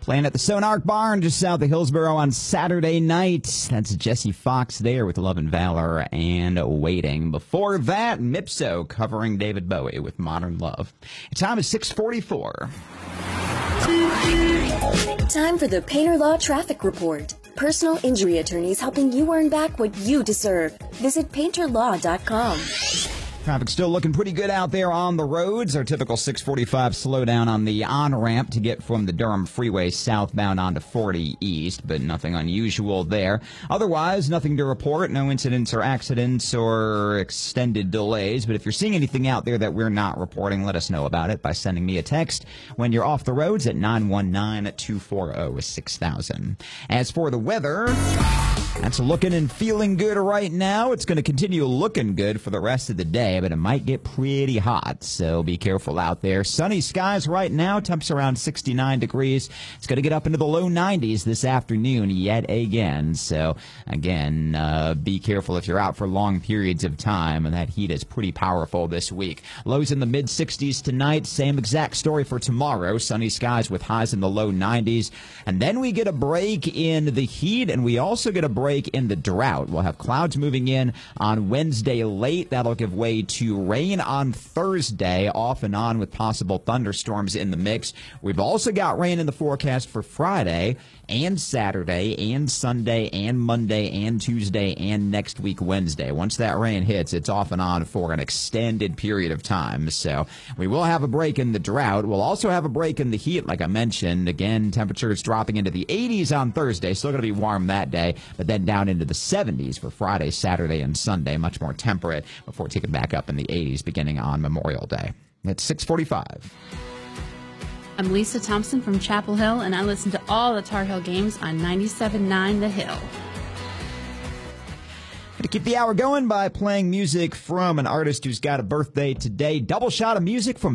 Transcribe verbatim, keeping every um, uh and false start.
Playing at the Sonark Barn just south of Hillsborough on Saturday night. That's Jesse Fox there with Love and Valor and Waiting. Before that, Mipso covering David Bowie with Modern Love. Time is six forty-four. Time for the Painter Law Traffic Report. Personal injury attorneys helping you earn back what you deserve. Visit painter law dot com. Traffic's still looking pretty good out there on the roads. Our typical six forty-five slowdown on the on-ramp to get from the Durham Freeway southbound onto forty East, but nothing unusual there. Otherwise, nothing to report. No incidents or accidents or extended delays. But if you're seeing anything out there that we're not reporting, let us know about it by sending me a text when you're off the roads at nine one nine, two four zero, six thousand. As for the weather, that's looking and feeling good right now. It's going to continue looking good for the rest of the day, but it might get pretty hot, so be careful out there. Sunny skies right now, temps around sixty-nine degrees. It's going to get up into the low nineties this afternoon yet again, so again, uh, be careful if you're out for long periods of time, and that heat is pretty powerful this week. Lows in the mid sixties tonight, same exact story for tomorrow. Sunny skies with highs in the low nineties, and then we get a break in the heat, and we also get a break in the drought. We'll have clouds moving in on Wednesday late. That'll give way to rain on Thursday, off and on with possible thunderstorms in the mix. We've also got rain in the forecast for Friday and Saturday and Sunday and Monday and Tuesday and next week Wednesday. Once that rain hits, it's off and on for an extended period of time. So we will have a break in the drought. We'll also have a break in the heat, like I mentioned. Again, temperatures dropping into the eighties on Thursday. Still going to be warm that day, but then down into the seventies for Friday, Saturday, and Sunday. Much more temperate before taking back up in the eighties beginning on Memorial Day. It's six forty-five. I'm Lisa Thompson from Chapel Hill, and I listen to all the Tar Heel games on ninety-seven point nine The Hill. To keep the hour going by playing music from an artist who's got a birthday today. Double shot of music from